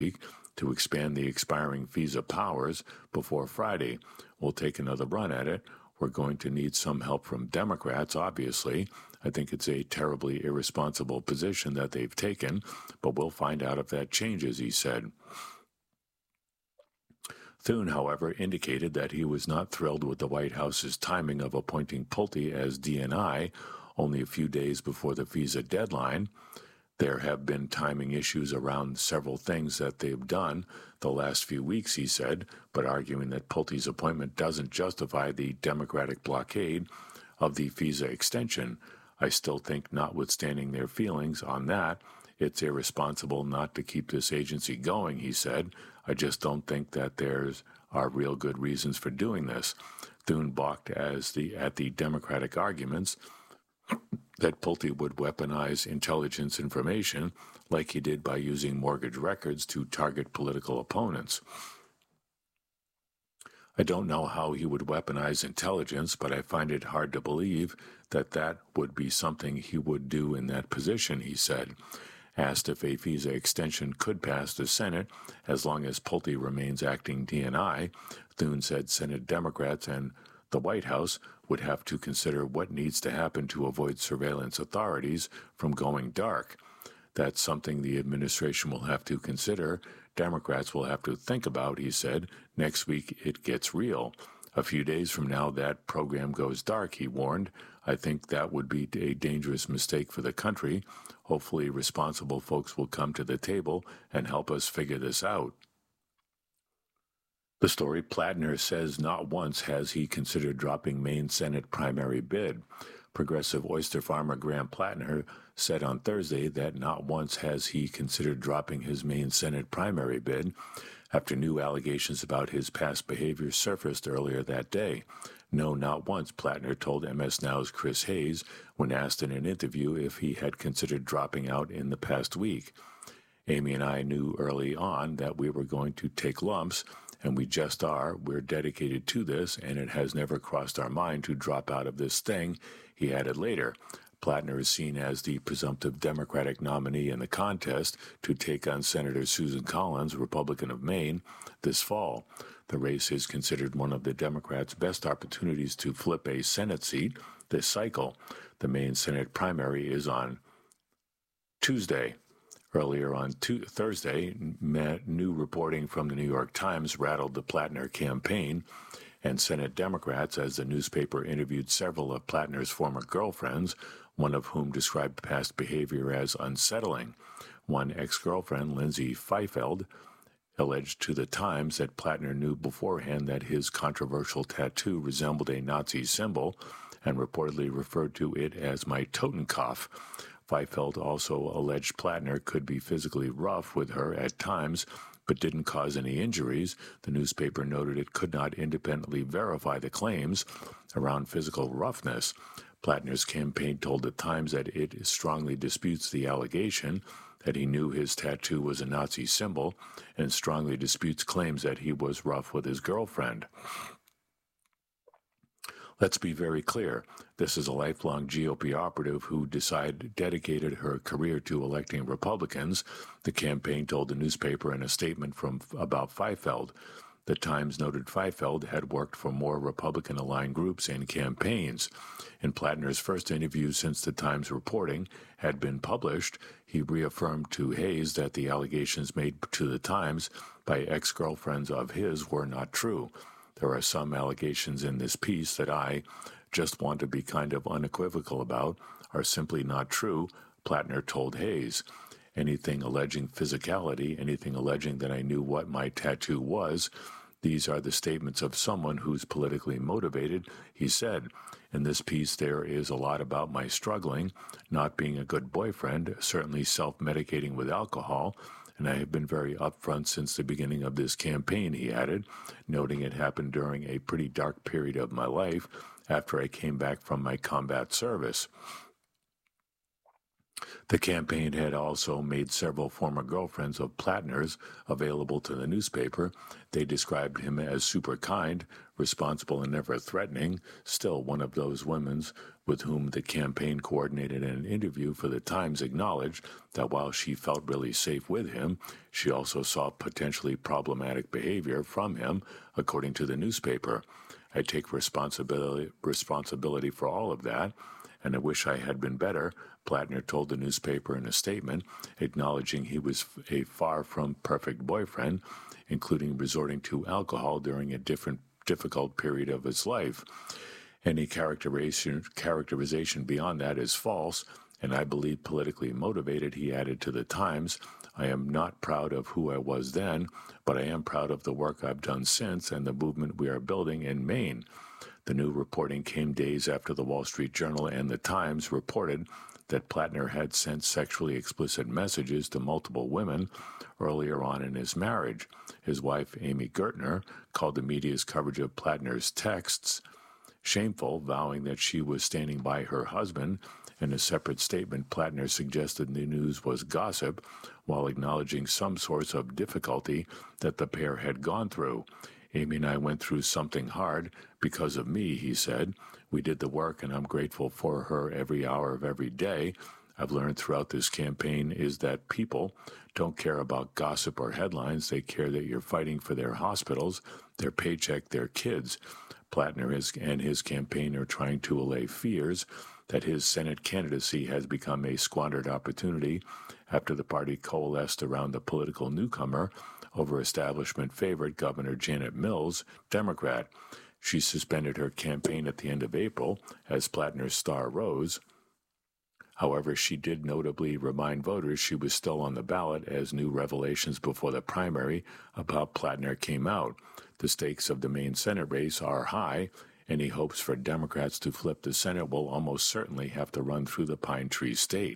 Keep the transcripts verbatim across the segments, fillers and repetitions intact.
week to expand the expiring FISA powers before Friday. We'll take another run at it. We're going to need some help from Democrats, obviously. I think it's a terribly irresponsible position that they've taken, but we'll find out if that changes, he said. Thune, however, indicated that he was not thrilled with the White House's timing of appointing Pulte as D N I only a few days before the FISA deadline. There have been timing issues around several things that they've done the last few weeks, he said, but arguing that Pulte's appointment doesn't justify the Democratic blockade of the FISA extension. I still think, notwithstanding their feelings on that, it's irresponsible not to keep this agency going, he said. I just don't think that there's are real good reasons for doing this. Thune balked as the, at the Democratic arguments that Pulte would weaponize intelligence information like he did by using mortgage records to target political opponents. I don't know how he would weaponize intelligence, but I find it hard to believe that that would be something he would do in that position, he said. Asked if a FISA extension could pass the Senate as long as Pulte remains acting D N I, Thune said Senate Democrats and the White House would have to consider what needs to happen to avoid surveillance authorities from going dark. That's something the administration will have to consider. Democrats will have to think about, he said. Next week it gets real. A few days from now that program goes dark, he warned. I think that would be a dangerous mistake for the country. Hopefully responsible folks will come to the table and help us figure this out. The story, Plattner says not once has he considered dropping Maine Senate primary bid. Progressive oyster farmer Graham Plattner said on Thursday that not once has he considered dropping his Maine Senate primary bid after new allegations about his past behavior surfaced earlier that day. No, not once, Plattner told M S Now's Chris Hayes when asked in an interview if he had considered dropping out in the past week. Amy and I knew early on that we were going to take lumps, and we just are. We're dedicated to this, and it has never crossed our mind to drop out of this thing, he added later. Plattner is seen as the presumptive Democratic nominee in the contest to take on Senator Susan Collins, Republican of Maine, this fall. The race is considered one of the Democrats' best opportunities to flip a Senate seat this cycle. The Maine Senate primary is on Tuesday. Earlier on tu- Thursday, new reporting from the New York Times rattled the Plattner campaign and Senate Democrats as the newspaper interviewed several of Plattner's former girlfriends, one of whom described past behavior as unsettling. One ex-girlfriend, Lindsay Feifeld, alleged to the Times that Plattner knew beforehand that his controversial tattoo resembled a Nazi symbol and reportedly referred to it as my Totenkopf. Feifeld also alleged Plattner could be physically rough with her at times, but didn't cause any injuries. The newspaper noted it could not independently verify the claims around physical roughness. Plattner's campaign told the Times that it strongly disputes the allegation that he knew his tattoo was a Nazi symbol and strongly disputes claims that he was rough with his girlfriend. Let's be very clear. This is a lifelong G O P operative who decided dedicated her career to electing Republicans, the campaign told the newspaper in a statement from about Feifeld. The Times noted Feifeld had worked for more Republican-aligned groups and campaigns. In Plattner's first interview since the Times reporting had been published, he reaffirmed to Hayes that the allegations made to the Times by ex-girlfriends of his were not true. There are some allegations in this piece that I just want to be kind of unequivocal about are simply not true, Plattner told Hayes. Anything alleging physicality, anything alleging that I knew what my tattoo was, these are the statements of someone who's politically motivated, he said. In this piece, there is a lot about my struggling, not being a good boyfriend, certainly self-medicating with alcohol, and I have been very upfront since the beginning of this campaign, he added, noting it happened during a pretty dark period of my life after I came back from my combat service. The campaign had also made several former girlfriends of Plattner's available to the newspaper. They described him as super kind, responsible, and never threatening. Still, one of those women with whom the campaign coordinated an interview for the Times acknowledged that while she felt really safe with him, she also saw potentially problematic behavior from him, according to the newspaper. I take responsibility responsibility for all of that, and I wish I had been better, Plattner told the newspaper in a statement, acknowledging he was a far from perfect boyfriend, including resorting to alcohol during a different difficult period of his life. Any characterization, characterization beyond that is false, and I believe politically motivated, he added to the Times. I am not proud of who I was then, but I am proud of the work I've done since and the movement we are building in Maine. The new reporting came days after the Wall Street Journal and the Times reported that Plattner had sent sexually explicit messages to multiple women earlier on in his marriage. His wife, Amy Gertner, called the media's coverage of Plattner's texts shameful, vowing that she was standing by her husband. In a separate statement, Plattner suggested the news was gossip, while acknowledging some source of difficulty that the pair had gone through. Amy and I went through something hard because of me, he said. We did the work, and I'm grateful for her every hour of every day. I've learned throughout this campaign is that people don't care about gossip or headlines. They care that you're fighting for their hospitals, their paycheck, their kids. Plattner is, and his campaign are trying to allay fears that his Senate candidacy has become a squandered opportunity after the party coalesced around the political newcomer over establishment favorite Governor Janet Mills, Democrat. She suspended her campaign at the end of April as Plattner's star rose. However, she did notably remind voters she was still on the ballot as new revelations before the primary about Plattner came out. The stakes of the Maine Senate race are high. Any hopes for Democrats to flip the Senate will almost certainly have to run through the Pine Tree State.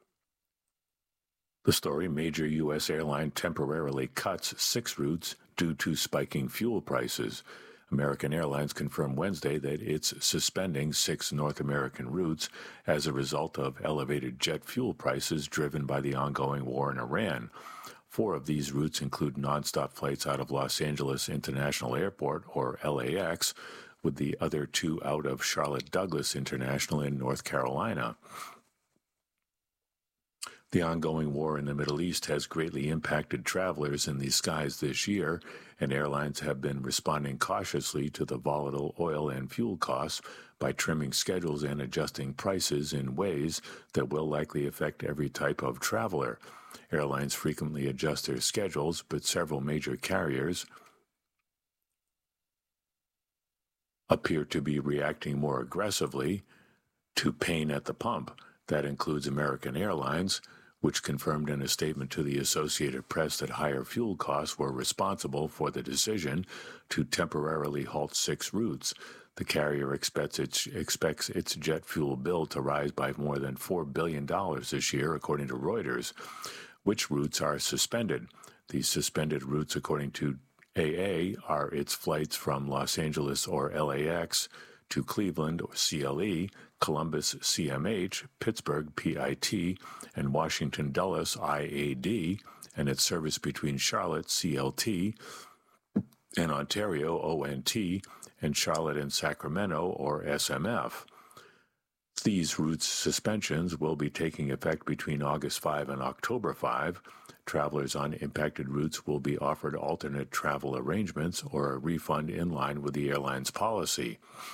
The story: major U S airline temporarily cuts six routes due to spiking fuel prices. American Airlines confirmed Wednesday that it's suspending six North American routes as a result of elevated jet fuel prices driven by the ongoing war in Iran. Four of these routes include nonstop flights out of Los Angeles International Airport, or L A X, with the other two out of Charlotte Douglas International in North Carolina. The ongoing war in the Middle East has greatly impacted travelers in the skies this year, and airlines have been responding cautiously to the volatile oil and fuel costs by trimming schedules and adjusting prices in ways that will likely affect every type of traveler. Airlines frequently adjust their schedules, but several major carriers appear to be reacting more aggressively to pain at the pump. That includes American Airlines, which confirmed in a statement to the Associated Press that higher fuel costs were responsible for the decision to temporarily halt six routes. The carrier expects its, expects its jet fuel bill to rise by more than four billion dollars this year, according to Reuters. Which routes are suspended? These suspended routes, according to A A, are its flights from Los Angeles, or L A X, to Cleveland, or C L E, Columbus, C M H, Pittsburgh, P I T, and Washington Dulles, I A D, and its service between Charlotte, C L T, and Ontario, O N T, and Charlotte and Sacramento, or S M F. These routes suspensions will be taking effect between August fifth and October fifth. Travelers on impacted routes will be offered alternate travel arrangements or a refund in line with the airline's policy.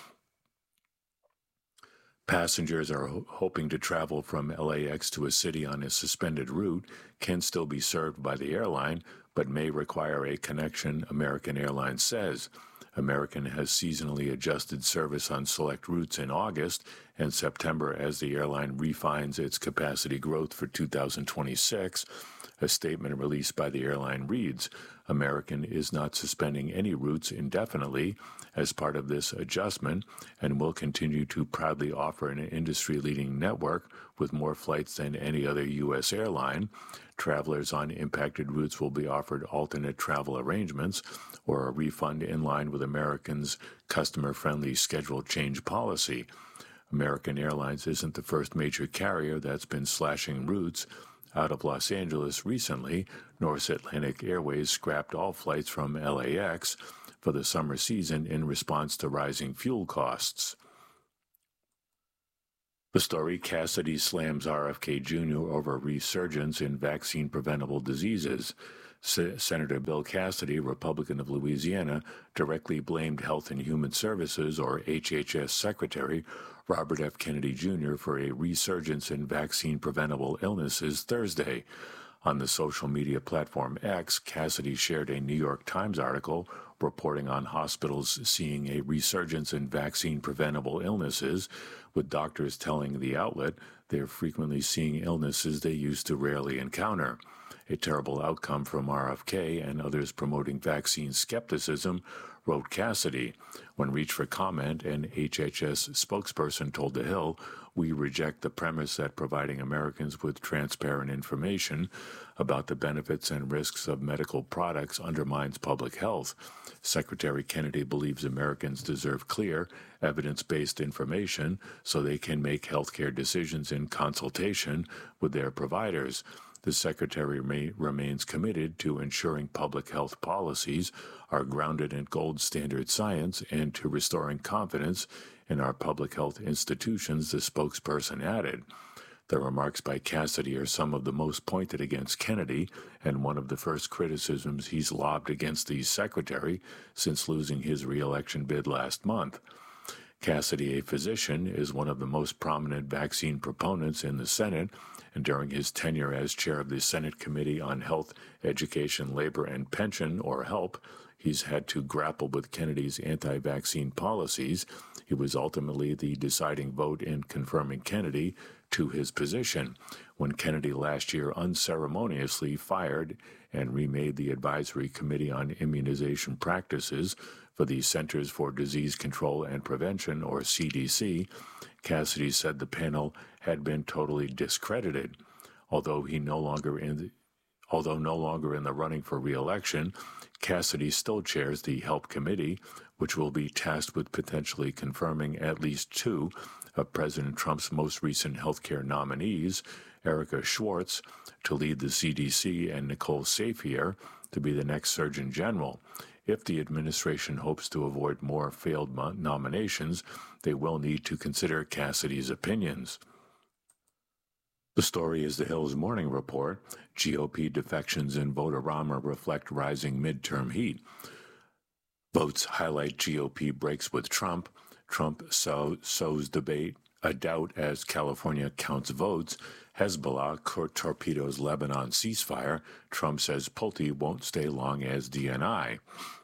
Passengers are ho- hoping to travel from L A X to a city on a suspended route can still be served by the airline, but may require a connection, American Airlines says. American has seasonally adjusted service on select routes in August and September as the airline refines its capacity growth for two thousand twenty-six. A statement released by the airline reads, American is not suspending any routes indefinitely as part of this adjustment and will continue to proudly offer an industry-leading network with more flights than any other U S airline. Travelers on impacted routes will be offered alternate travel arrangements or a refund in line with American's customer-friendly schedule change policy. American Airlines isn't the first major carrier that's been slashing routes out of Los Angeles recently. North Atlantic Airways scrapped all flights from L A X for the summer season in response to rising fuel costs. The story: Cassidy slams R F K Junior over resurgence in vaccine-preventable diseases. S- Senator Bill Cassidy, Republican of Louisiana, directly blamed Health and Human Services, or H H S Secretary Robert F. Kennedy Junior for a resurgence in vaccine-preventable illnesses Thursday. On the social media platform X, Cassidy shared a New York Times article reporting on hospitals seeing a resurgence in vaccine-preventable illnesses, with doctors telling the outlet they're frequently seeing illnesses they used to rarely encounter. A terrible outcome from R F K and others promoting vaccine skepticism, wrote Cassidy. When reached for comment, an H H S spokesperson told The Hill, "We reject the premise that providing Americans with transparent information about the benefits and risks of medical products undermines public health. Secretary Kennedy believes Americans deserve clear, evidence-based information so they can make healthcare decisions in consultation with their providers. The Secretary may, remains committed to ensuring public health policies are grounded in gold standard science and to restoring confidence in our public health institutions," the spokesperson added. The remarks by Cassidy are some of the most pointed against Kennedy and one of the first criticisms he's lobbed against the Secretary since losing his re-election bid last month. Cassidy, a physician, is one of the most prominent vaccine proponents in the Senate, and during his tenure as chair of the Senate Committee on Health, Education, Labor, and Pension, or HELP, he's had to grapple with Kennedy's anti-vaccine policies. He was ultimately the deciding vote in confirming Kennedy to his position, when Kennedy last year unceremoniously fired and remade the Advisory Committee on Immunization Practices for the Centers for Disease Control and Prevention, or C D C. Cassidy said the panel had been totally discredited. Although he no longer in the, although no longer in the running for re-election, Cassidy still chairs the HELP Committee, which will be tasked with potentially confirming at least two of President Trump's most recent healthcare nominees, Erica Schwartz to lead the C D C and Nicole Safier to be the next Surgeon General. If the administration hopes to avoid more failed nominations, they will need to consider Cassidy's opinions. The story is The Hill's morning report. G O P defections in Vote-A-Rama reflect rising midterm heat. Votes highlight G O P breaks with Trump. Trump sow, sows debate, a doubt as California counts votes. Hezbollah torpedoes Lebanon ceasefire. Trump says Pulte won't stay long as D N I.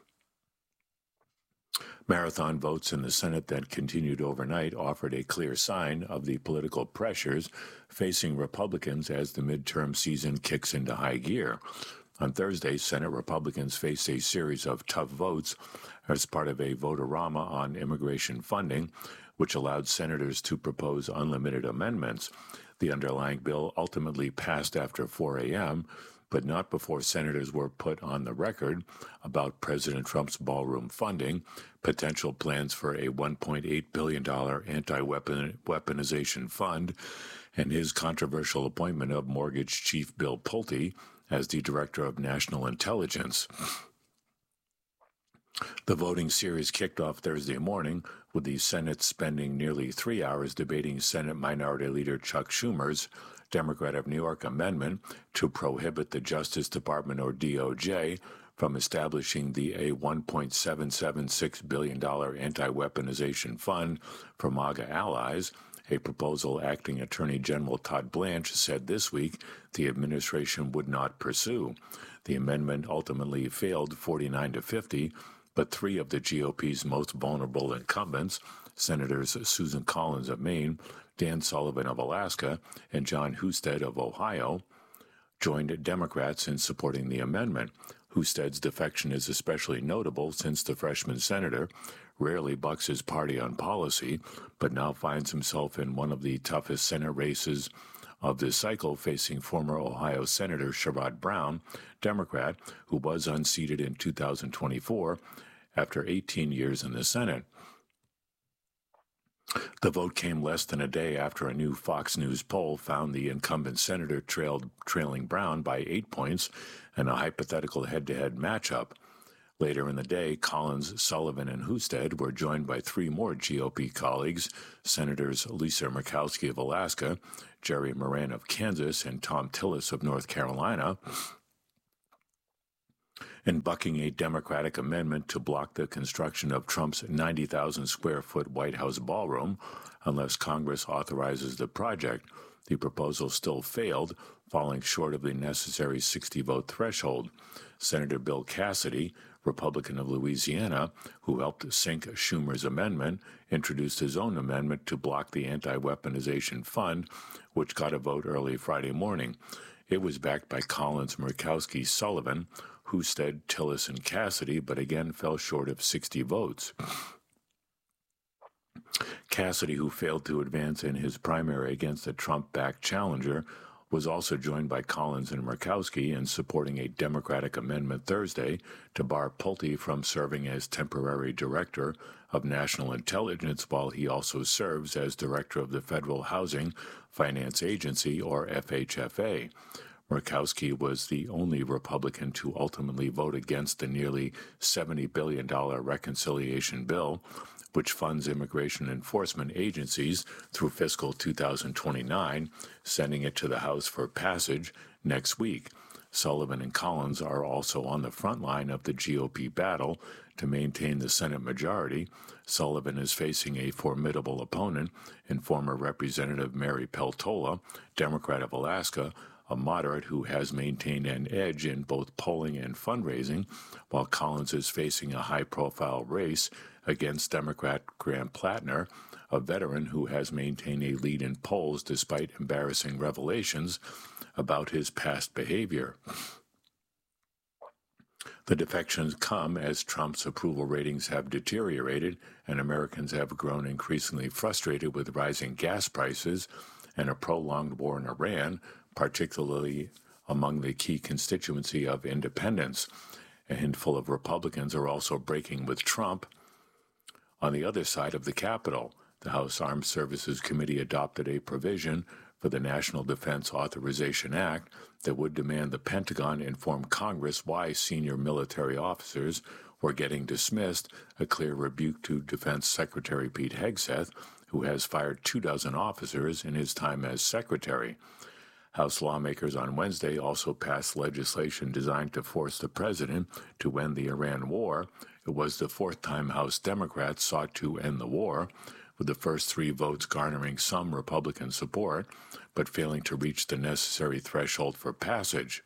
Marathon votes in the Senate that continued overnight offered a clear sign of the political pressures facing Republicans as the midterm season kicks into high gear. On Thursday, Senate Republicans faced a series of tough votes as part of a vote-a-rama on immigration funding, which allowed senators to propose unlimited amendments. The underlying bill ultimately passed after four a.m., but not before senators were put on the record about President Trump's ballroom funding, potential plans for a one point eight billion dollars anti-weaponization fund, and his controversial appointment of mortgage chief Bill Pulte as the Director of National Intelligence. The voting series kicked off Thursday morning with the Senate spending nearly three hours debating Senate Minority Leader Chuck Schumer's Democrat of New York amendment to prohibit the Justice Department, or D O J, from establishing the a one point seven seven six billion dollars anti-weaponization fund for MAGA allies, a proposal Acting Attorney General Todd Blanche said this week the administration would not pursue. The amendment ultimately failed forty-nine to fifty, but three of the G O P's most vulnerable incumbents, Senators Susan Collins of Maine, Dan Sullivan of Alaska, and John Husted of Ohio, joined Democrats in supporting the amendment. Husted's defection is especially notable since the freshman senator rarely bucks his party on policy, but now finds himself in one of the toughest Senate races of this cycle, facing former Ohio Senator Sherrod Brown, Democrat, who was unseated in two thousand twenty-four after eighteen years in the Senate. The vote came less than a day after a new Fox News poll found the incumbent senator trailed, trailing Brown by eight points in a hypothetical head-to-head matchup. Later in the day, Collins, Sullivan, and Husted were joined by three more G O P colleagues, Senators Lisa Murkowski of Alaska, Jerry Moran of Kansas, and Thom Tillis of North Carolina, in bucking a Democratic amendment to block the construction of Trump's ninety thousand square foot White House ballroom unless Congress authorizes the project. The proposal still failed, falling short of the necessary sixty-vote threshold. Senator Bill Cassidy, Republican of Louisiana, who helped sink Schumer's amendment, introduced his own amendment to block the anti-weaponization fund, which got a vote early Friday morning. It was backed by Collins, Murkowski, Sullivan, Husted, Tillis, and Cassidy, but again fell short of sixty votes. Cassidy, who failed to advance in his primary against a Trump-backed challenger, was also joined by Collins and Murkowski in supporting a Democratic amendment Thursday to bar Pulte from serving as temporary director of national intelligence while he also serves as director of the Federal Housing Finance Agency, or F H F A. Murkowski was the only Republican to ultimately vote against the nearly seventy billion dollars reconciliation bill, which funds immigration enforcement agencies through fiscal two thousand twenty-nine, sending it to the House for passage next week. Sullivan and Collins are also on the front line of the G O P battle to maintain the Senate majority. Sullivan is facing a formidable opponent in former Representative Mary Peltola, Democrat of Alaska, a moderate who has maintained an edge in both polling and fundraising, while Collins is facing a high-profile race against Democrat Graham Plattner, a veteran who has maintained a lead in polls despite embarrassing revelations about his past behavior. The defections come as Trump's approval ratings have deteriorated and Americans have grown increasingly frustrated with rising gas prices and a prolonged war in Iran, particularly among the key constituency of independents. A handful of Republicans are also breaking with Trump. On the other side of the Capitol, the House Armed Services Committee adopted a provision for the National Defense Authorization Act that would demand the Pentagon inform Congress why senior military officers were getting dismissed, a clear rebuke to Defense Secretary Pete Hegseth, who has fired two dozen officers in his time as secretary. House lawmakers on Wednesday also passed legislation designed to force the president to end the Iran war. It was the fourth time House Democrats sought to end the war, with the first three votes garnering some Republican support, but failing to reach the necessary threshold for passage.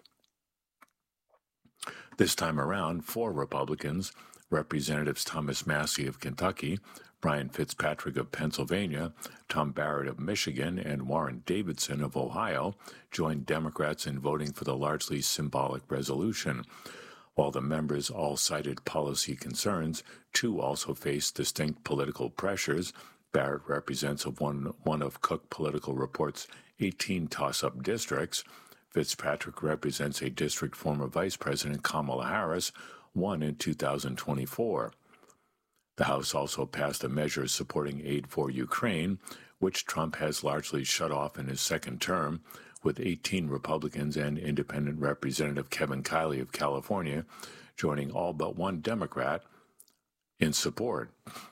This time around, four Republicans, Representatives Thomas Massie of Kentucky, Brian Fitzpatrick of Pennsylvania, Tom Barrett of Michigan, and Warren Davidson of Ohio, joined Democrats in voting for the largely symbolic resolution. While the members all cited policy concerns, two also faced distinct political pressures. Barrett represents one, one of Cook Political Report's eighteen toss-up districts. Fitzpatrick represents a district former Vice President Kamala Harris won in two thousand twenty-four. The House also passed a measure supporting aid for Ukraine, which Trump has largely shut off in his second term, with eighteen Republicans and independent Representative Kevin Kiley of California joining all but one Democrat in support.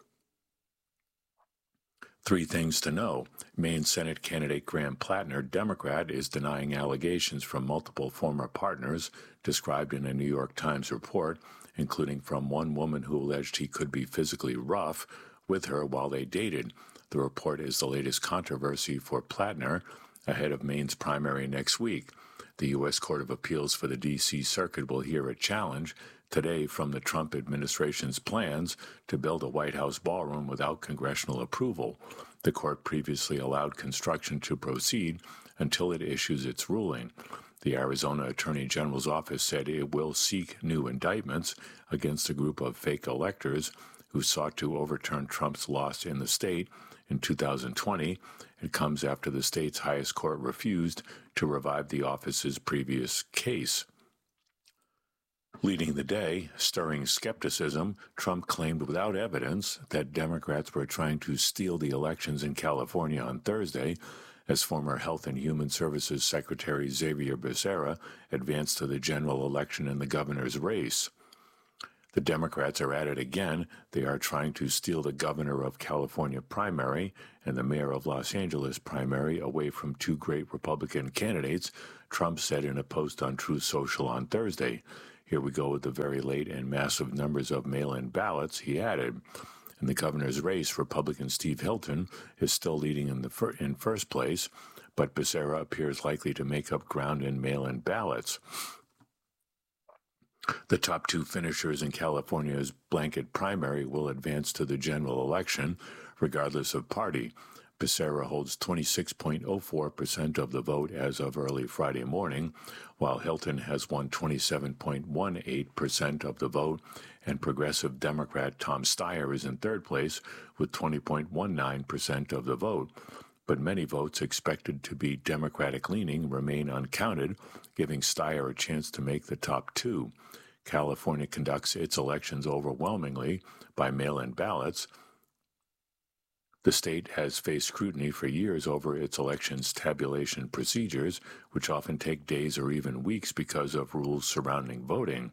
Three things to know. Maine Senate candidate Graham Plattner, Democrat, is denying allegations from multiple former partners described in a New York Times report, including from one woman who alleged he could be physically rough with her while they dated. The report is the latest controversy for Plattner ahead of Maine's primary next week. The U S Court of Appeals for the D C Circuit will hear a challenge today from the Trump administration's plans to build a White House ballroom without congressional approval. The court previously allowed construction to proceed until it issues its ruling. The Arizona Attorney General's office said it will seek new indictments against a group of fake electors who sought to overturn Trump's loss in the state in two thousand twenty. It comes after the state's highest court refused to revive the office's previous case. Leading the day, stirring skepticism, Trump claimed without evidence that Democrats were trying to steal the elections in California on Thursday, as former Health and Human Services Secretary Xavier Becerra advanced to the general election in the governor's race. The Democrats are at it again. They are trying to steal the governor of California primary and the mayor of Los Angeles primary away from two great Republican candidates, Trump said in a post on Truth Social on Thursday. Here we go with the very late and massive numbers of mail-in ballots, he added. In the governor's race, Republican Steve Hilton is still leading in the fir- in first place, but Becerra appears likely to make up ground in mail-in ballots. The top two finishers in California's blanket primary will advance to the general election, regardless of party. Becerra holds twenty-six point zero four percent of the vote as of early Friday morning, while Hilton has won twenty-seven point one eight percent of the vote, and progressive Democrat Tom Steyer is in third place with twenty point one nine percent of the vote. But many votes expected to be Democratic-leaning remain uncounted, giving Steyer a chance to make the top two. California conducts its elections overwhelmingly by mail-in ballots. The state has faced scrutiny for years over its elections tabulation procedures, which often take days or even weeks because of rules surrounding voting.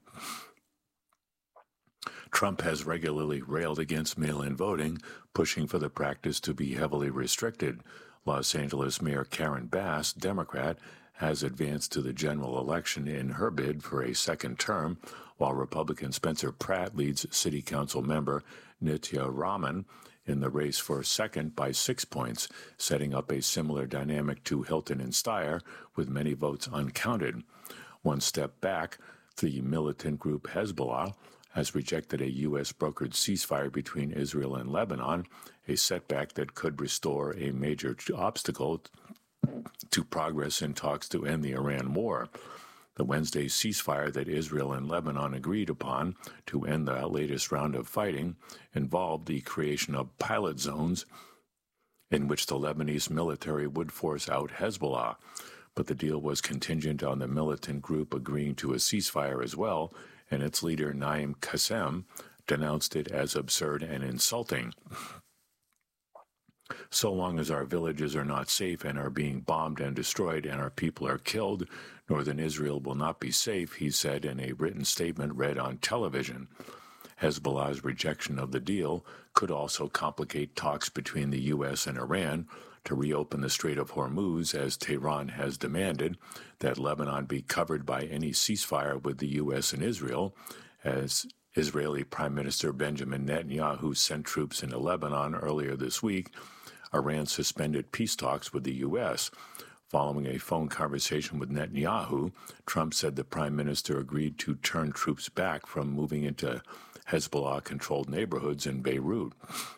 Trump has regularly railed against mail-in voting, pushing for the practice to be heavily restricted. Los Angeles Mayor Karen Bass, Democrat, has advanced to the general election in her bid for a second term, while Republican Spencer Pratt leads City Council member Nitya Raman in the race for second by six points, setting up a similar dynamic to Hilton and Steyer, with many votes uncounted. One step back, the militant group Hezbollah has rejected a U S brokered ceasefire between Israel and Lebanon, a setback that could restore a major obstacle to progress in talks to end the Iran war. The Wednesday ceasefire that Israel and Lebanon agreed upon to end the latest round of fighting involved the creation of pilot zones in which the Lebanese military would force out Hezbollah. But the deal was contingent on the militant group agreeing to a ceasefire as well, and its leader Naim Qassem denounced it as absurd and insulting. So long as our villages are not safe and are being bombed and destroyed and our people are killed, northern Israel will not be safe, he said in a written statement read on television. Hezbollah's rejection of the deal could also complicate talks between the U S and Iran to reopen the Strait of Hormuz, as Tehran has demanded that Lebanon be covered by any ceasefire with the U S and Israel, as Israeli Prime Minister Benjamin Netanyahu sent troops into Lebanon earlier this week. Iran suspended peace talks with the U S. Following a phone conversation with Netanyahu, Trump said the prime minister agreed to turn troops back from moving into Hezbollah-controlled neighborhoods in Beirut.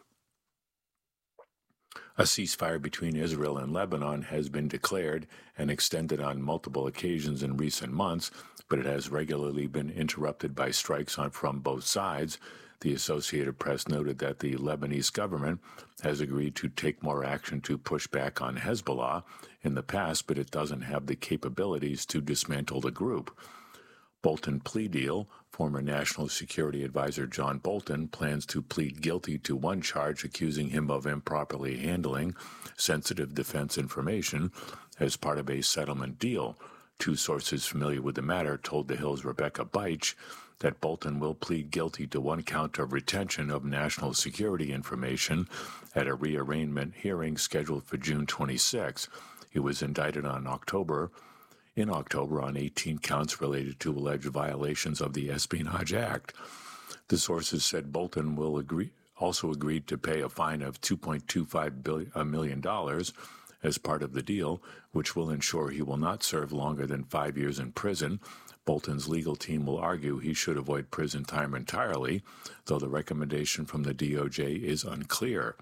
A ceasefire between Israel and Lebanon has been declared and extended on multiple occasions in recent months, but it has regularly been interrupted by strikes on from both sides. The Associated Press noted that the Lebanese government has agreed to take more action to push back on Hezbollah in the past, but it doesn't have the capabilities to dismantle the group. Bolton plea deal. Former National Security Advisor John Bolton plans to plead guilty to one charge accusing him of improperly handling sensitive defense information as part of a settlement deal. Two sources familiar with the matter told The Hill's Rebecca Beich that Bolton will plead guilty to one count of retention of national security information at a rearrangement hearing scheduled for June twenty-sixth. He was indicted on October in October on eighteen counts related to alleged violations of the Espionage Act. The sources said Bolton will agree, also agreed to pay a fine of two point two five million dollars as part of the deal, which will ensure he will not serve longer than five years in prison. Bolton's legal team will argue he should avoid prison time entirely, though the recommendation from the D O J is unclear.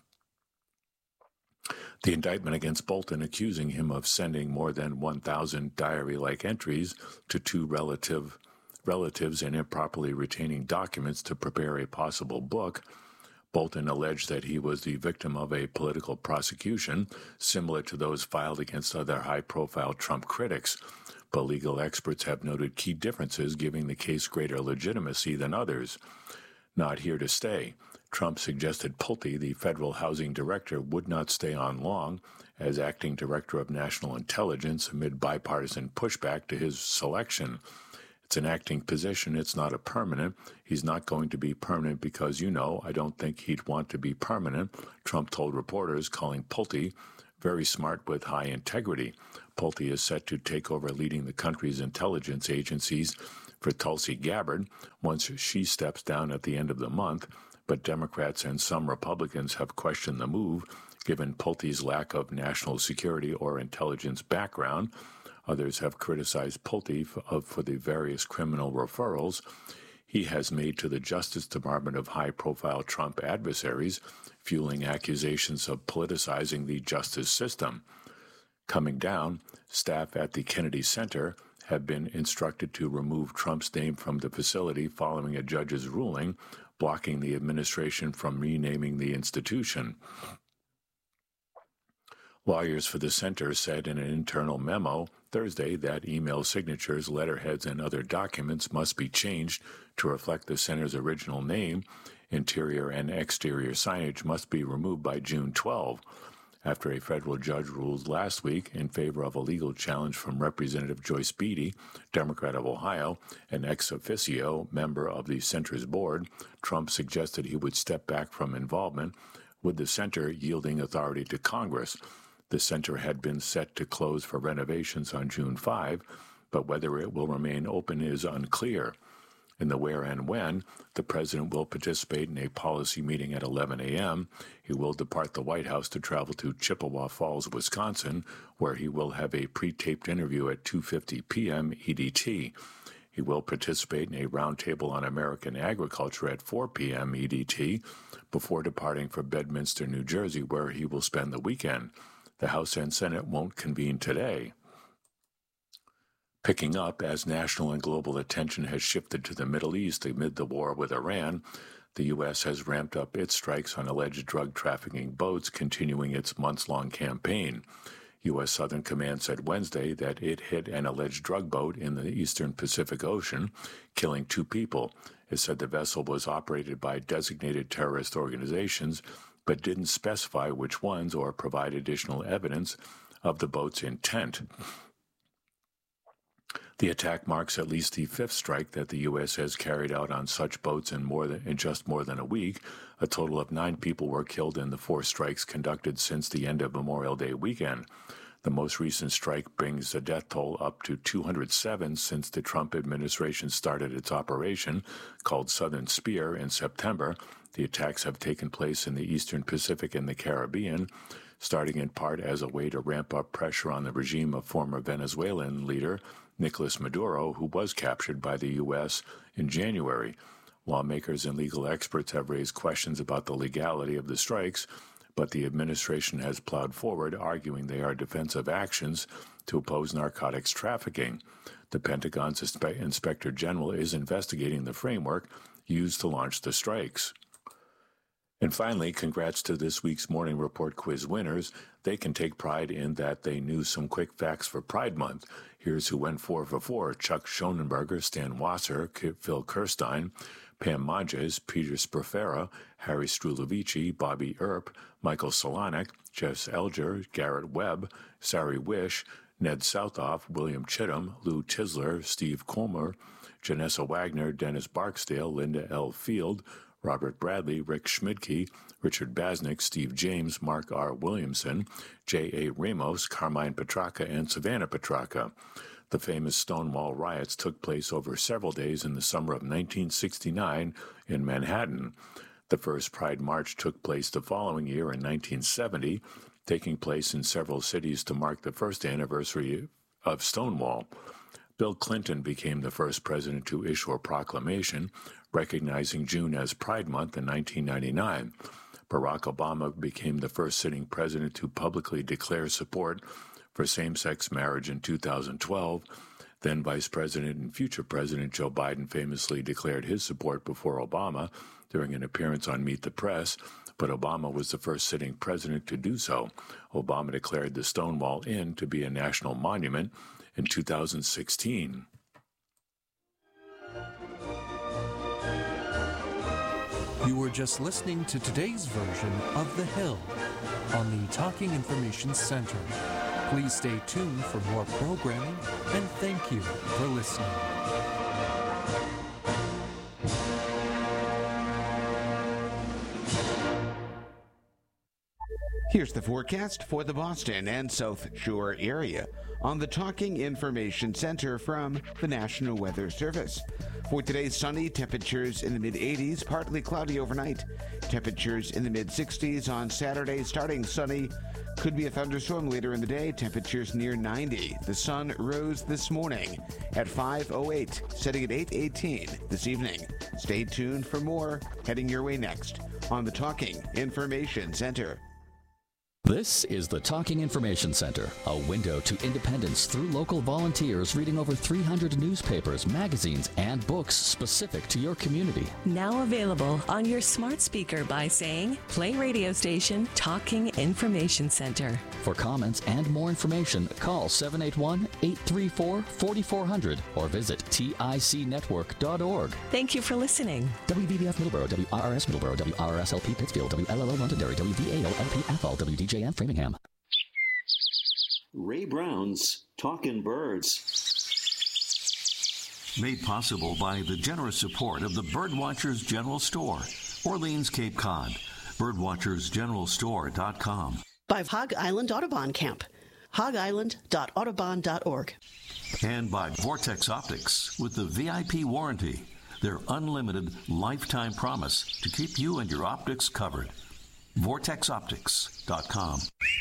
The indictment against Bolton, accusing him of sending more than one thousand diary-like entries to two relative, relatives and improperly retaining documents to prepare a possible book. Bolton alleged that he was the victim of a political prosecution, similar to those filed against other high-profile Trump critics. but legal experts have noted key differences giving the case greater legitimacy than others. Not here to stay. Trump suggested Pulte, the federal housing director, would not stay on long as acting director of national intelligence amid bipartisan pushback to his selection. It's an acting position. It's not a permanent. He's not going to be permanent because, you know, I don't think he'd want to be permanent, Trump told reporters, calling Pulte very smart with high integrity. Pulte is set to take over leading the country's intelligence agencies for Tulsi Gabbard once she steps down at the end of the month, but Democrats and some Republicans have questioned the move, given Pulte's lack of national security or intelligence background. Others have criticized Pulte for, for the various criminal referrals he has made to the Justice Department of high-profile Trump adversaries, fueling accusations of politicizing the justice system. Coming down, staff at the Kennedy Center have been instructed to remove Trump's name from the facility following a judge's ruling, blocking the administration from renaming the institution. Lawyers for the center said in an internal memo Thursday that email signatures, letterheads, and other documents must be changed to reflect the center's original name. Interior and exterior signage must be removed by June twelfth, after a federal judge ruled last week in favor of a legal challenge from Representative Joyce Beatty, Democrat of Ohio, an ex officio member of the center's board. Trump suggested he would step back from involvement, with the center yielding authority to Congress. The center had been set to close for renovations on June fifth, but whether it will remain open is unclear. In the where and when, the president will participate in a policy meeting at eleven a.m. He will depart the White House to travel to Chippewa Falls, Wisconsin, where he will have a pre-taped interview at two fifty p.m. E D T. He will participate in a roundtable on American agriculture at four p.m. E D T before departing for Bedminster, New Jersey, where he will spend the weekend. The House and Senate won't convene today. Picking up as national and global attention has shifted to the Middle East amid the war with Iran, the U S has ramped up its strikes on alleged drug trafficking boats, continuing its months-long campaign. U S Southern Command said Wednesday that it hit an alleged drug boat in the eastern Pacific Ocean, killing two people. It said the vessel was operated by designated terrorist organizations, but didn't specify which ones or provide additional evidence of the boat's intent. The attack marks at least the fifth strike that the U S has carried out on such boats in more than in just more than a week. A total of nine people were killed in the four strikes conducted since the end of Memorial Day weekend. The most recent strike brings the death toll up to two hundred seven since the Trump administration started its operation, called Southern Spear, in September. The attacks have taken place in the Eastern Pacific and the Caribbean, starting in part as a way to ramp up pressure on the regime of former Venezuelan leader Nicolas Maduro, who was captured by the U S in January. Lawmakers and legal experts have raised questions about the legality of the strikes, but the administration has plowed forward, arguing they are defensive actions to oppose narcotics trafficking. The Pentagon's Inspector General is investigating the framework used to launch the strikes. And finally, congrats to this week's Morning Report quiz winners. They can take pride in that they knew some quick facts for Pride Month. Here's who went four for four: Chuck Schonenberger, Stan Wasser, Phil Kirstein, Pam Majes, Peter Sprafera, Harry Strulovici, Bobby Earp, Michael Solanik, Jess Elger, Garrett Webb, Sari Wish, Ned Southoff, William Chittum, Lou Tisler, Steve Comer, Janessa Wagner, Dennis Barksdale, Linda L. Field, Robert Bradley, Rick Schmidtke, Richard Basnick, Steve James, Mark R. Williamson, J A. Ramos, Carmine Petracca, and Savannah Petracca. The famous Stonewall riots took place over several days in the summer of nineteen sixty-nine in Manhattan. The first Pride March took place the following year in nineteen seventy, taking place in several cities to mark the first anniversary of Stonewall. Bill Clinton became the first president to issue a proclamation recognizing June as Pride Month in nineteen ninety-nine. Barack Obama became the first sitting president to publicly declare support for same-sex marriage in two thousand twelve. Then Vice President and future President Joe Biden famously declared his support before Obama during an appearance on Meet the Press, but Obama was the first sitting president to do so. Obama declared the Stonewall Inn to be a national monument in two thousand sixteen. You were just listening to today's version of The Hill on the Talking Information Center. Please stay tuned for more programming, and thank you for listening. Here's the forecast for the Boston and South Shore area on the Talking Information Center from the National Weather Service. For today, sunny, temperatures in the mid-eighties, partly cloudy overnight. Temperatures in the mid-sixties on Saturday, starting sunny. Could be a thunderstorm later in the day, temperatures near ninety. The sun rose this morning at five oh eight, setting at eight eighteen this evening. Stay tuned for more heading your way next on the Talking Information Center. This is the Talking Information Center, a window to independence through local volunteers reading over three hundred newspapers, magazines, and books specific to your community. Now available on your smart speaker by saying, play radio station Talking Information Center. For comments and more information, call seven eight one, eight three four, four four zero zero or visit tic network dot org. Thank you for listening. W B B F Middleborough, W R R S Middleborough, W R R S L P Pittsfield, W L L O Londonderry, W V A O L P Athol, W D J M Framingham. Ray Brown's Talkin' Birds. Made possible by the generous support of the Birdwatchers General Store, Orleans, Cape Cod. birdwatchers general store dot com. By Hog Island Audubon Camp, hog island dot audubon dot org. And by Vortex Optics with the V I P warranty, their unlimited lifetime promise to keep you and your optics covered. vortex optics dot com.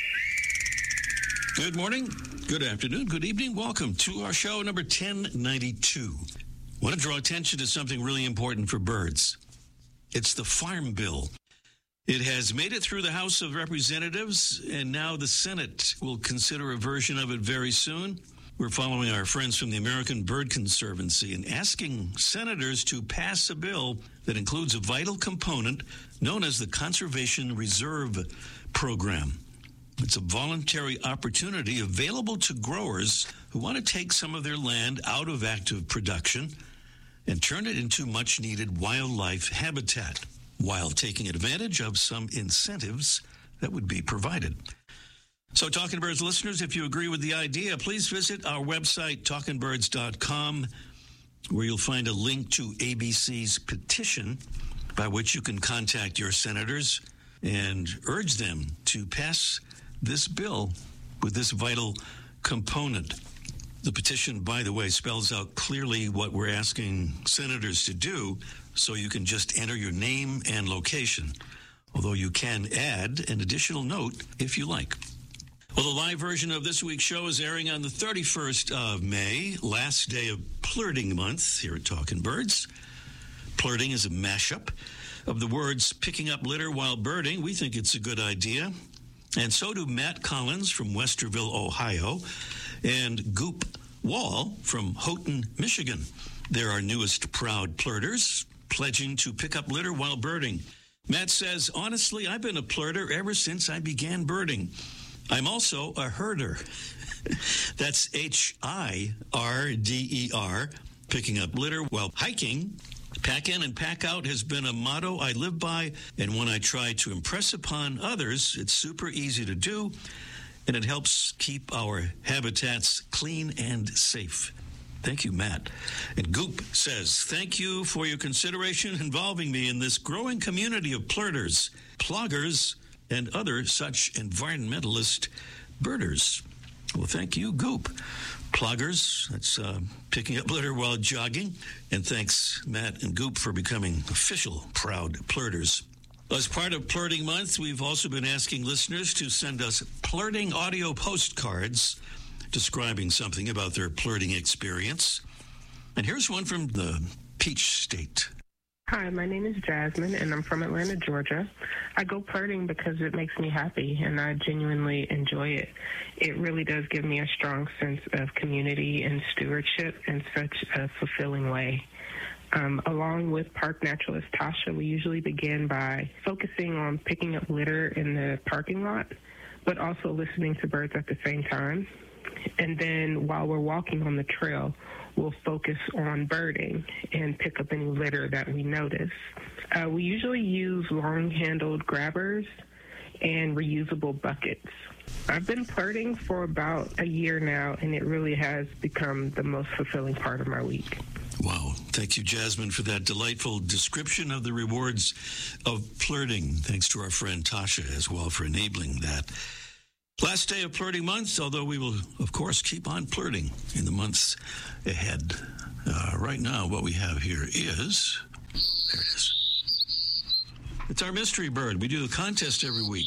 Good morning, good afternoon, good evening. Welcome to our show number ten ninety-two. I want to draw attention to something really important for birds. It's the Farm Bill. It has made it through the House of Representatives, and now the Senate will consider a version of it very soon. We're following our friends from the American Bird Conservancy and asking senators to pass a bill that includes a vital component known as the Conservation Reserve Program. It's a voluntary opportunity available to growers who want to take some of their land out of active production and turn it into much-needed wildlife habitat, while taking advantage of some incentives that would be provided. So, Talking Birds listeners, if you agree with the idea, please visit our website, talking birds dot com, where you'll find a link to A B C's petition by which you can contact your senators and urge them to pass this bill with this vital component. The petition, by the way, spells out clearly what we're asking senators to do, so you can just enter your name and location, although you can add an additional note if you like. Well, the live version of this week's show is airing on the thirty-first of May, last day of Plurting Month here at Talkin' Birds. Plurting is a mashup of the words picking up litter while birding. We think it's a good idea. And so do Matt Collins from Westerville, Ohio, and Goop Wall from Houghton, Michigan. They're our newest proud plurters, pledging to pick up litter while birding. Matt says, honestly, I've been a plurter ever since I began birding. I'm also a herder. That's H I R D E R, picking up litter while hiking. Pack in and pack out has been a motto I live by, and when I try to impress upon others, it's super easy to do, and it helps keep our habitats clean and safe. Thank you, Matt. And Goop says, thank you for your consideration involving me in this growing community of plurters, ploggers, and other such environmentalist birders. Well, thank you, Goop. Ploggers, that's uh, picking up litter while jogging. And thanks, Matt and Goop, for becoming official proud plurters. As part of Plurting Month, we've also been asking listeners to send us plurting audio postcards describing something about their plurting experience. And here's one from the Peach State. Hi, my name is Jasmine, and I'm from Atlanta, Georgia. I go plurting because it makes me happy, and I genuinely enjoy it. It really does give me a strong sense of community and stewardship in such a fulfilling way. Um, along with park naturalist Tasha, we usually begin by focusing on picking up litter in the parking lot, but also listening to birds at the same time. And then while we're walking on the trail, we'll focus on birding and pick up any litter that we notice. Uh, we usually use long-handled grabbers and reusable buckets. I've been flirting for about a year now, and it really has become the most fulfilling part of my week. Wow. Thank you, Jasmine, for that delightful description of the rewards of flirting. Thanks to our friend Tasha as well for enabling that. Last day of flirting month, although we will, of course, keep on flirting in the months ahead. Uh, right now, what we have here is, there it is. It's our mystery bird. We do a contest every week,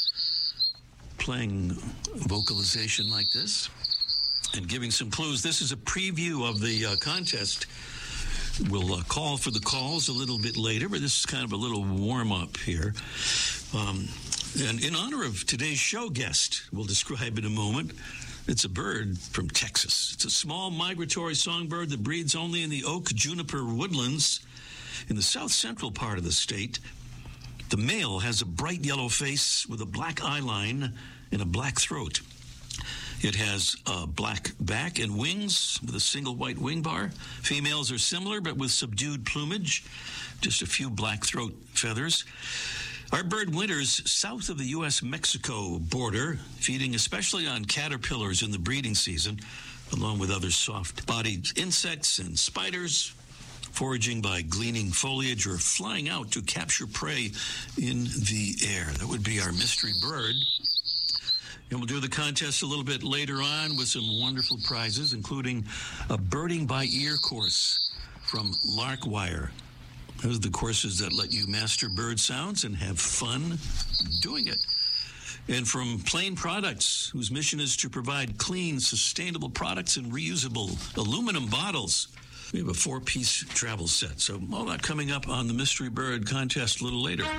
playing vocalization like this and giving some clues. This is a preview of the uh, contest. We'll uh, call for the calls a little bit later, but this is kind of a little warm-up here. Um, and in honor of today's show guest, we'll describe in a moment, it's a bird from Texas. It's a small migratory songbird that breeds only in the oak juniper woodlands in the south-central part of the state. The male has a bright yellow face with a black eyeline and a black throat. It has a black back and wings with a single white wing bar. Females are similar, but with subdued plumage, just a few black throat feathers. Our bird winters south of the U S Mexico border, feeding especially on caterpillars in the breeding season, along with other soft-bodied insects and spiders, foraging by gleaning foliage or flying out to capture prey in the air. That would be our mystery bird. And we'll do the contest a little bit later on with some wonderful prizes, including a birding by ear course from Larkwire. Those are the courses that let you master bird sounds and have fun doing it. And from Plain Products, whose mission is to provide clean, sustainable products in reusable aluminum bottles. We have a four-piece travel set. So all that coming up on the Mystery Bird contest a little later.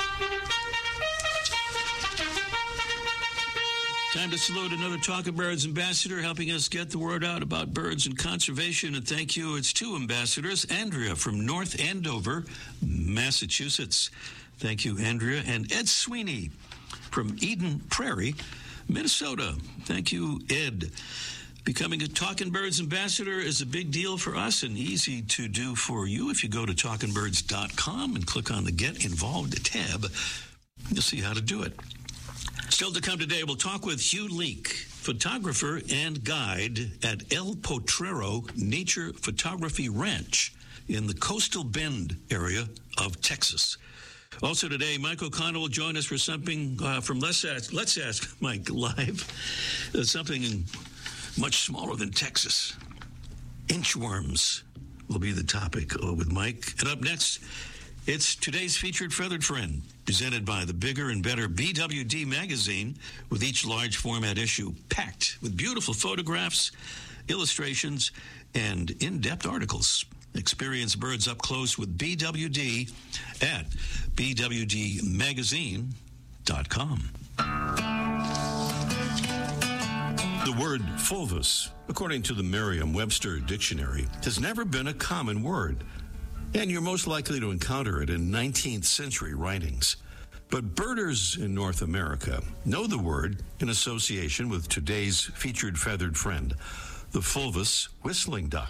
Time to salute another Talking Birds ambassador helping us get the word out about birds and conservation. And thank you. It's two ambassadors. Andrea from North Andover, Massachusetts. Thank you, Andrea. And Ed Sweeney from Eden Prairie, Minnesota. Thank you, Ed. Becoming a Talking Birds ambassador is a big deal for us and easy to do for you. If you go to talking birds dot com and click on the Get Involved tab, you'll see how to do it. Still to come today, we'll talk with Hugh Leake, photographer and guide at El Potrero Nature Photography Ranch in the Coastal Bend area of Texas. Also today, Mike O'Connell will join us for something uh, from Let's Ask, Let's Ask Mike Live, uh, something in much smaller than Texas. Inchworms will be the topic uh, with Mike. And up next, it's today's featured feathered friend, presented by the bigger and better B W D magazine, with each large format issue packed with beautiful photographs, illustrations, and in-depth articles. Experience birds up close with B W D at b w d magazine dot com. The word fulvus, according to the Merriam-Webster dictionary, has never been a common word, and you're most likely to encounter it in nineteenth century writings. But birders in North America know the word in association with today's featured feathered friend, the fulvus whistling duck.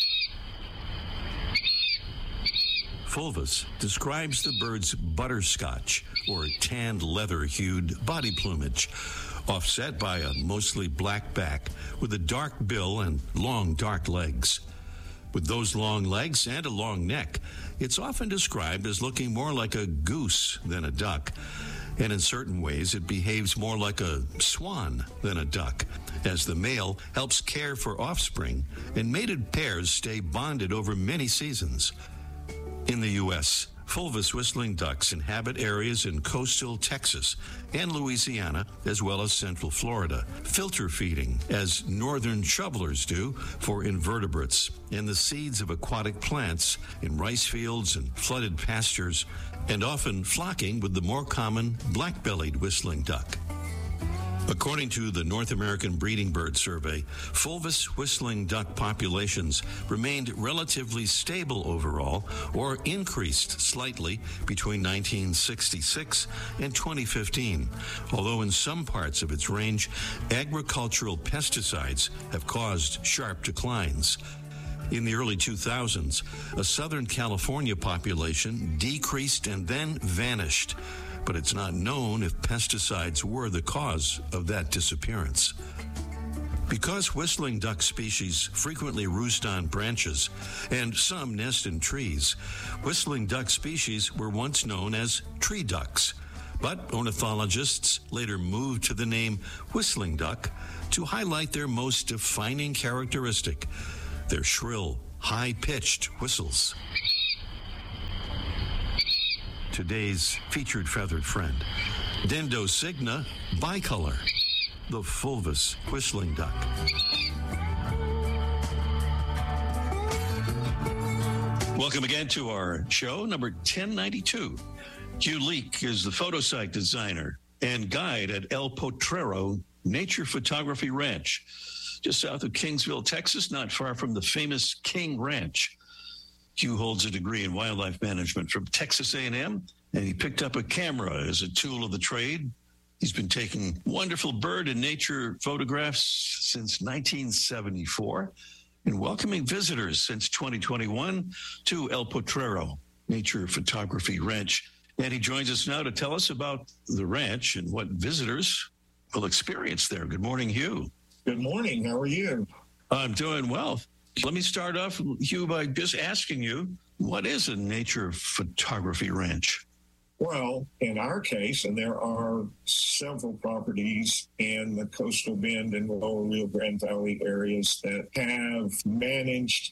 Fulvus describes the bird's butterscotch or tanned leather-hued body plumage, offset by a mostly black back with a dark bill and long dark legs. With those long legs and a long neck, it's often described as looking more like a goose than a duck. And in certain ways, it behaves more like a swan than a duck, as the male helps care for offspring and mated pairs stay bonded over many seasons. In the U S, fulvus whistling ducks inhabit areas in coastal Texas and Louisiana, as well as central Florida, filter feeding, as northern shovelers do, for invertebrates and the seeds of aquatic plants in rice fields and flooded pastures, and often flocking with the more common black-bellied whistling duck. According to the North American Breeding Bird Survey, fulvous whistling duck populations remained relatively stable overall or increased slightly between nineteen sixty-six and twenty fifteen, although in some parts of its range, agricultural pesticides have caused sharp declines. In the early two thousands, a Southern California population decreased and then vanished, but it's not known if pesticides were the cause of that disappearance. Because whistling duck species frequently roost on branches and some nest in trees, whistling duck species were once known as tree ducks. But ornithologists later moved to the name whistling duck to highlight their most defining characteristic, their shrill, high-pitched whistles. Today's featured feathered friend, Dendrocygna bicolor, the fulvous whistling duck. Welcome again to our show, number ten ninety-two. Hugh Leake is the photo site designer and guide at El Potrero Nature Photography Ranch, just south of Kingsville, Texas, not far from the famous King Ranch. Hugh holds a degree in wildlife management from Texas A and M, and he picked up a camera as a tool of the trade. He's been taking wonderful bird and nature photographs since nineteen seventy-four and welcoming visitors since twenty twenty-one to El Potrero Nature Photography Ranch. And he joins us now to tell us about the ranch and what visitors will experience there. Good morning, Hugh. Good morning. How are you? I'm doing well. Let me start off, Hugh, by just asking you, what is a nature photography ranch? Well, in our case, and there are several properties in the Coastal Bend and Lower Rio Grande Valley areas that have managed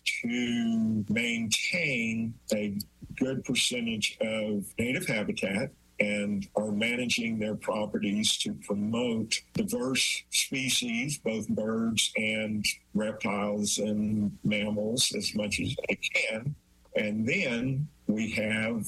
to maintain a good percentage of native habitat and are managing their properties to promote diverse species, both birds and reptiles and mammals, as much as they can. And then we have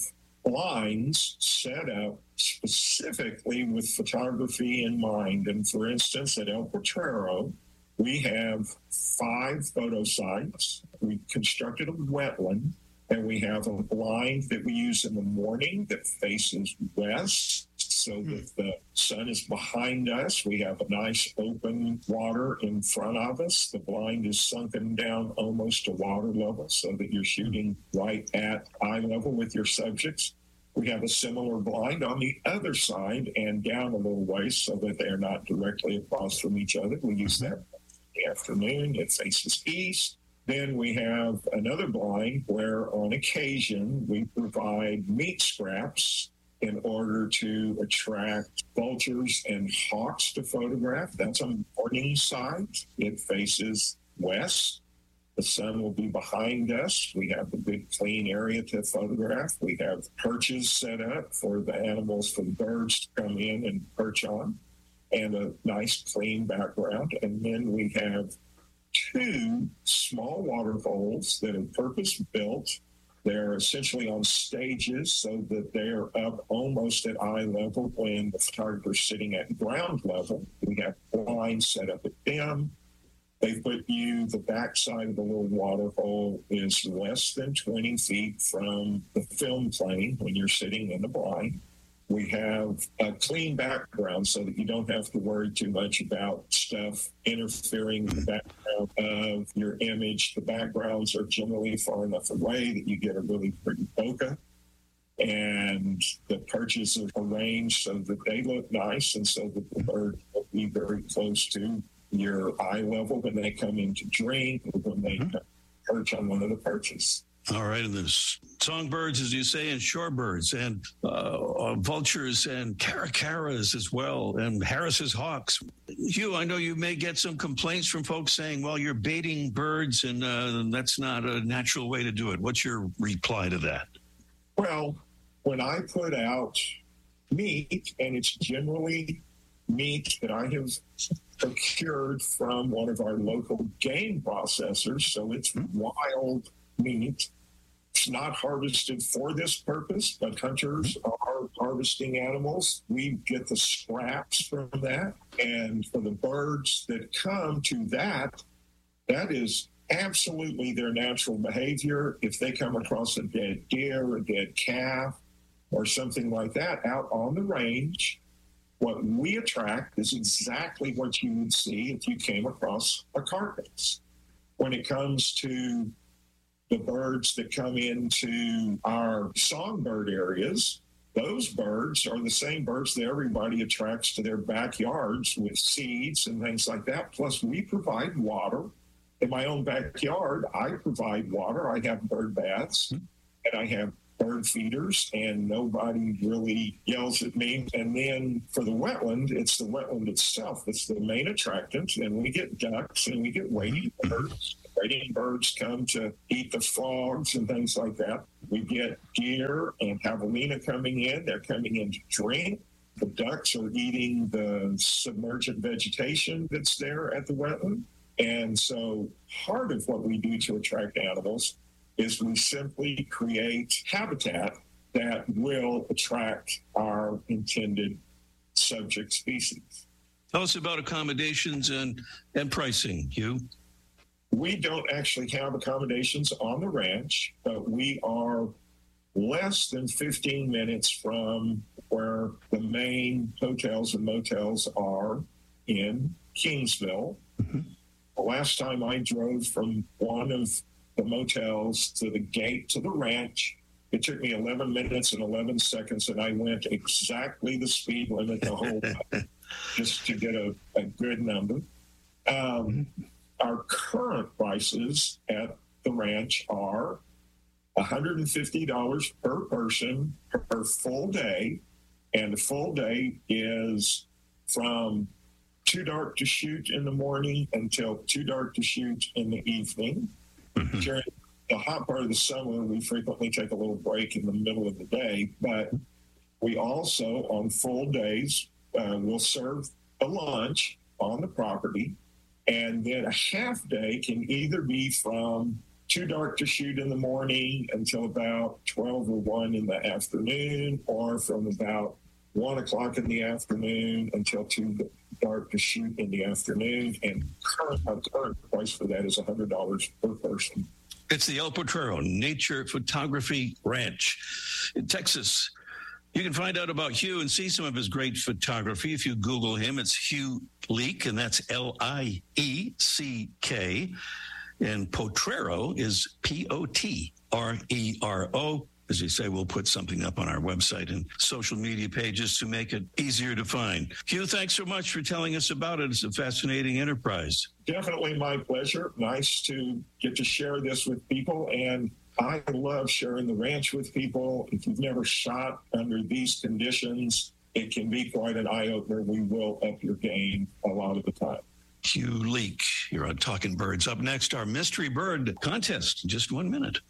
blinds set up specifically with photography in mind. And for instance, at El Potrero, we have five photo sites. We constructed a wetland, and we have a blind that we use in the morning that faces west so that the sun is behind us. We have a nice open water in front of us. The blind is sunken down almost to water level so that you're shooting right at eye level with your subjects. We have a similar blind on the other side and down a little ways so that they're not directly across from each other. We use that in the afternoon. It faces east. Then we have another blind where on occasion we provide meat scraps in order to attract vultures and hawks to photograph. That's on the morning side. It faces west. The sun will be behind us. We have a good clean area to photograph. We have perches set up for the animals, for the birds to come in and perch on, and a nice clean background. And then we have two small water holes that are purpose-built. They're essentially on stages so that they're up almost at eye level when the photographer's sitting at ground level. We have blinds set up at them. They put you, the backside of the little water hole is less than twenty feet from the film plane when you're sitting in the blind. We have a clean background so that you don't have to worry too much about stuff interfering with the background of your image. The backgrounds are generally far enough away that you get a really pretty bokeh. And the perches are arranged so that they look nice and so that the bird will be very close to your eye level when they come in to drink or when they mm-hmm. perch on one of the perches. All right, and there's songbirds, as you say, and shorebirds, and uh, vultures, and caracaras as well, and Harris's hawks. Hugh, I know you may get some complaints from folks saying, well, you're baiting birds, and uh, that's not a natural way to do it. What's your reply to that? Well, when I put out meat, and it's generally meat that I have procured from one of our local game processors, so it's wild meat It's not harvested for this purpose, but hunters are harvesting animals. We get the scraps from that. And for the birds that come to that, that is absolutely their natural behavior. If they come across a dead deer, a dead calf, or something like that out on the range, what we attract is exactly what you would see if you came across a carcass. When it comes to the birds that come into our songbird areas, those birds are the same birds that everybody attracts to their backyards with seeds and things like that. Plus, we provide water. In my own backyard, I provide water. I have bird baths, and I have bird feeders, and nobody really yells at me. And then for the wetland, it's the wetland itself that's the main attractant, and we get ducks and we get wading birds. Wading birds come to eat the frogs and things like that. We get deer and javelina coming in. They're coming in to drink. The ducks are eating the submergent vegetation that's there at the wetland. And so part of what we do to attract animals is we simply create habitat that will attract our intended subject species. Tell us about accommodations and, and pricing, Hugh. We don't actually have accommodations on the ranch, but we are less than fifteen minutes from where the main hotels and motels are in Kingsville. Mm-hmm. The last time I drove from one of the motels to the gate to the ranch, it took me eleven minutes and eleven seconds, and I went exactly the speed limit the whole time, just to get a, a good number. Um, our current prices at the ranch are one hundred fifty dollars per person per full day, and the full day is from too dark to shoot in the morning until too dark to shoot in the evening. Mm-hmm. During the hot part of the summer, we frequently take a little break in the middle of the day, but we also, on full days, uh, will serve a lunch on the property, and then a half day can either be from too dark to shoot in the morning until about twelve or one in the afternoon, or from about one o'clock in the afternoon until too dark to shoot in the afternoon. And current, our current price for that is one hundred dollars per person. It's the El Potrero Nature Photography Ranch in Texas. You can find out about Hugh and see some of his great photography if you Google him. It's Hugh Leek, and that's L I E C K. And Potrero is P O T R E R O. As you say, we'll put something up on our website and social media pages to make it easier to find. Hugh, thanks so much for telling us about it. It's a fascinating enterprise. Definitely my pleasure. Nice to get to share this with people. And I love sharing the ranch with people. If you've never shot under these conditions, it can be quite an eye-opener. We will up your game a lot of the time. Hugh Leek, you're on Talking Birds. Up next, our mystery bird contest in just one minute.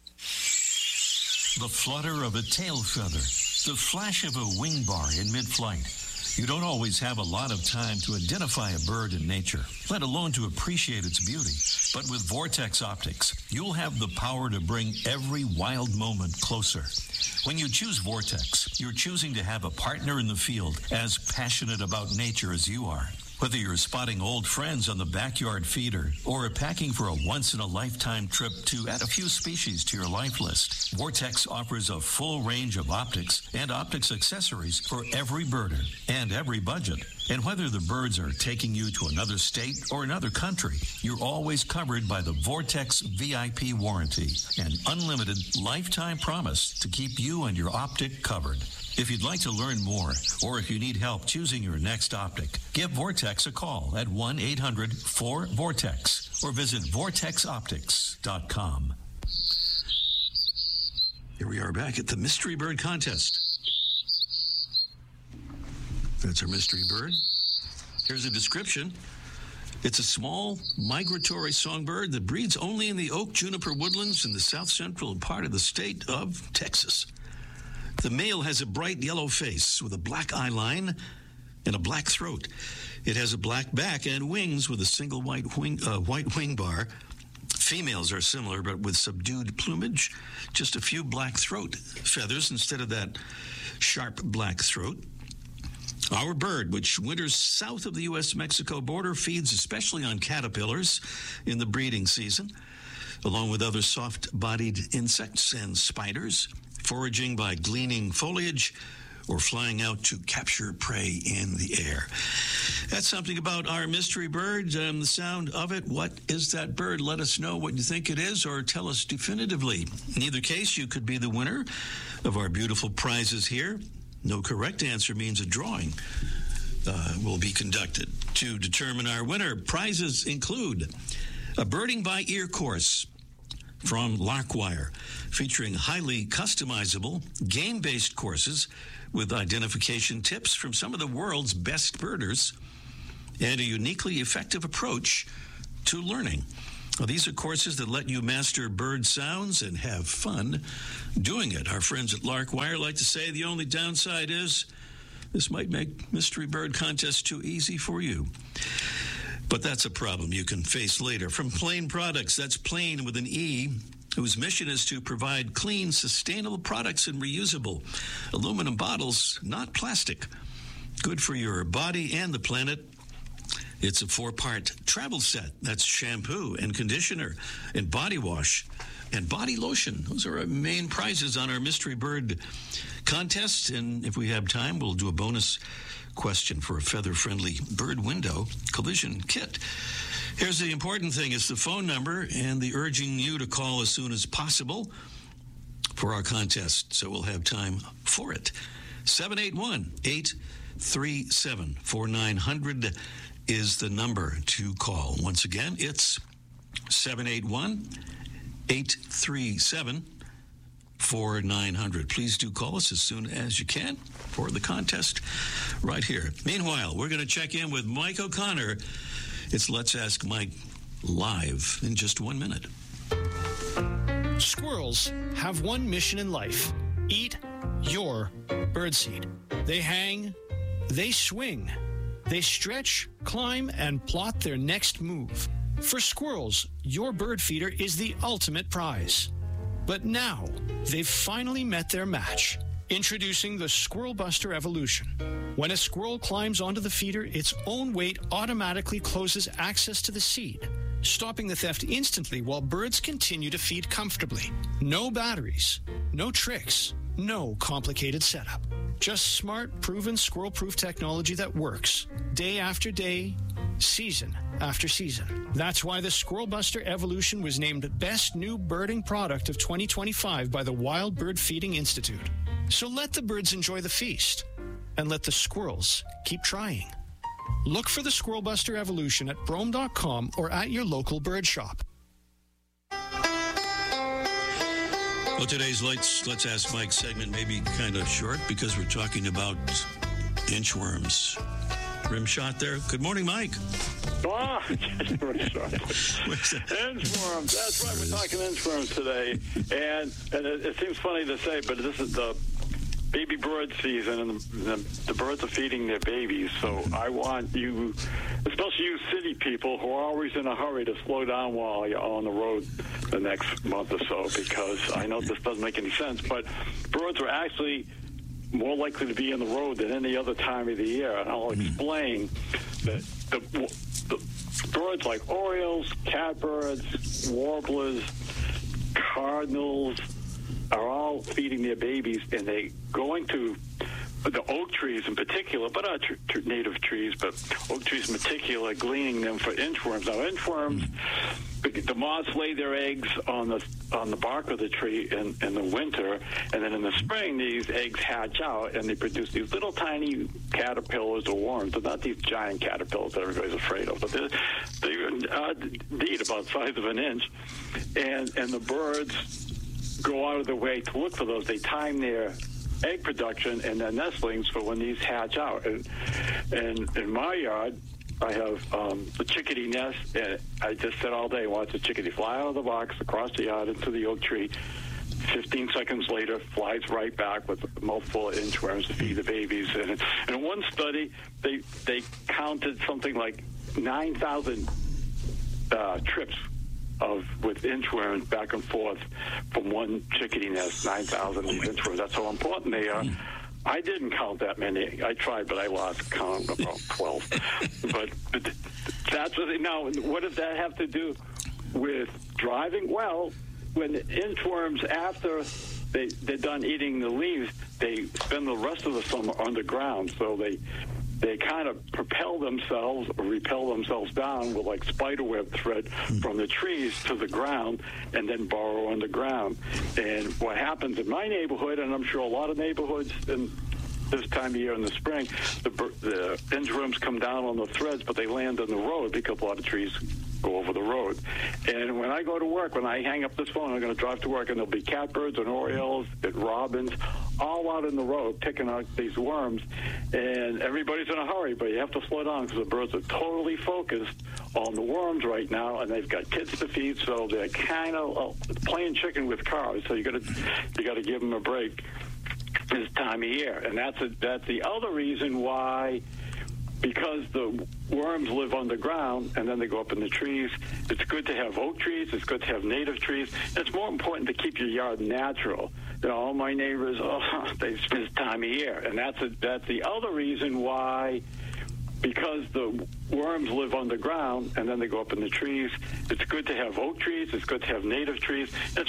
The flutter of a tail feather, the flash of a wing bar in mid-flight. You don't always have a lot of time to identify a bird in nature, let alone to appreciate its beauty. But with Vortex Optics, you'll have the power to bring every wild moment closer. When you choose Vortex, you're choosing to have a partner in the field as passionate about nature as you are. Whether you're spotting old friends on the backyard feeder or packing for a once-in-a-lifetime trip to add a few species to your life list, Vortex offers a full range of optics and optics accessories for every birder and every budget. And whether the birds are taking you to another state or another country, you're always covered by the Vortex V I P warranty, an unlimited lifetime promise to keep you and your optic covered. If you'd like to learn more, or if you need help choosing your next optic, give Vortex a call at one eight hundred four vortex or visit vortex optics dot com. Here we are back at the Mystery Bird Contest. That's our mystery bird. Here's a description. It's a small migratory songbird that breeds only in the oak juniper woodlands in the south central part of the state of Texas. The male has a bright yellow face with a black eye line and a black throat. It has a black back and wings with a single white wing, uh, white wing bar. Females are similar, but with subdued plumage, just a few black throat feathers instead of that sharp black throat. Our bird, which winters south of the U S Mexico border, feeds especially on caterpillars in the breeding season, along with other soft-bodied insects and spiders, foraging by gleaning foliage or flying out to capture prey in the air. That's something about our mystery bird, um, the sound of it. What is that bird? Let us know what you think it is, or tell us definitively. In either case, you could be the winner of our beautiful prizes here. No correct answer means a drawing uh, will be conducted to determine our winner. Prizes include a birding by ear course from Larkwire, featuring highly customizable, game-based courses with identification tips from some of the world's best birders and a uniquely effective approach to learning. Well, these are courses that let you master bird sounds and have fun doing it. Our friends at Larkwire like to say the only downside is this might make Mystery Bird Contest too easy for you. But that's a problem you can face later. From Plain Products, that's Plain with an E, whose mission is to provide clean, sustainable products in reusable aluminum bottles, not plastic. Good for your body and the planet. It's a four-part travel set. That's shampoo and conditioner and body wash and body lotion. Those are our main prizes on our Mystery Bird Contest. And if we have time, we'll do a bonus question for a feather-friendly bird window collision kit. Here's the important thing. It's the phone number and the urging you to call as soon as possible for our contest, so we'll have time for it. seven eight one, eight three seven, four nine zero zero is the number to call. Once again, it's seven eight one, eight three seven, four nine zero zero. Please do call us as soon as you can for the contest right here. Meanwhile, we're going to check in with Mike O'Connor. It's Let's Ask Mike live in just one minute. Squirrels have one mission in life: eat your birdseed. They hang, they swing, they stretch, climb, and plot their next move. For squirrels, your bird feeder is the ultimate prize. But now, they've finally met their match. Introducing the Squirrel Buster Evolution. When a squirrel climbs onto the feeder, its own weight automatically closes access to the seed, stopping the theft instantly while birds continue to feed comfortably. No batteries, no tricks, no complicated setup. Just smart, proven squirrel-proof technology that works day after day, season after season. That's why the Squirrel Buster Evolution was named Best New Birding Product of twenty twenty-five by the Wild Bird Feeding Institute. So let the birds enjoy the feast, and let the squirrels keep trying. Look for the Squirrel Buster Evolution at brome dot com or at your local bird shop. Well, today's Let's, Let's Ask Mike segment may be kind of short because we're talking about inchworms. Rim shot there. Good morning, Mike. Ah, just very short. Inchworms. That's right. We're talking inchworms today. And, and it, it seems funny to say, but this is the baby bird season, and the, the, the birds are feeding their babies. So I want you, especially you city people who are always in a hurry, to slow down while you're on the road the next month or so, because I know this doesn't make any sense, but birds are actually more likely to be in the road than any other time of the year. And I'll explain that the, the birds like orioles, catbirds, warblers, cardinals are all feeding their babies, and they're going to the oak trees in particular, but not tr- tr- native trees, but oak trees in particular, gleaning them for inchworms. Now, inchworms, mm. the moths lay their eggs on the on the bark of the tree in, in the winter, and then in the spring, these eggs hatch out, and they produce these little tiny caterpillars or worms. They're not these giant caterpillars that everybody's afraid of, but they're, they're uh, indeed about the size of an inch, and and the birds go out of their way to look for those. They time their egg production and their nestlings for when these hatch out. And, and in my yard, I have um, a chickadee nest, and I just sit all day and watch the chickadee fly out of the box across the yard into the oak tree. fifteen seconds later, flies right back with a mouthful of inchworms to feed the babies. And, and in one study, they they counted something like nine thousand uh, trips of with inchworms back and forth from one chickadee nest, nine thousand of these inchworms. That's how important they are. I didn't count that many. I tried, but I lost count, about twelve. but, but that's what they, now, what does that have to do with driving? Well, when the inchworms, after they, they're done eating the leaves, they spend the rest of the summer underground. So they they kind of propel themselves or repel themselves down with like spiderweb thread from the trees to the ground and then burrow underground. And what happens in my neighborhood, and I'm sure a lot of neighborhoods in this time of year in the spring, the, the inchworms come down on the threads, but they land on the road because a lot of trees go over the road. And when I go to work, when I hang up this phone, I'm going to drive to work, and there'll be catbirds and orioles and robins all out in the road picking out these worms. And everybody's in a hurry, but you have to slow down because the birds are totally focused on the worms right now, and they've got kids to feed, so they're kind of uh, playing chicken with cars. So you got to you got to give them a break this time of year. And that's a, that's the other reason why, because the worms live underground and then they go up in the trees, it's good to have oak trees, it's good to have native trees. It's more important to keep your yard natural. You know, all my neighbors, oh, they spend this time of year. And that's a, that's the other reason why, because the worms live underground and then they go up in the trees, it's good to have oak trees, it's good to have native trees. It's